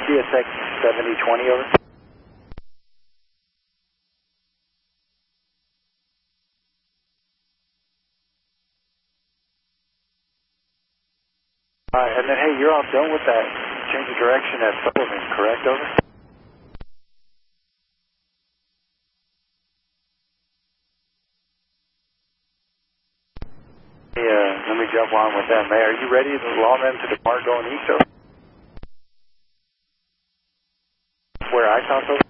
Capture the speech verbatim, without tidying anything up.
C S X seventy twenty, over. Alright, and then, hey, you're all done with that change of direction at Sullivan, correct, over? Yeah, let me jump on with them. Hey, are you ready to allow them to depart going east, over? Where I saw, over?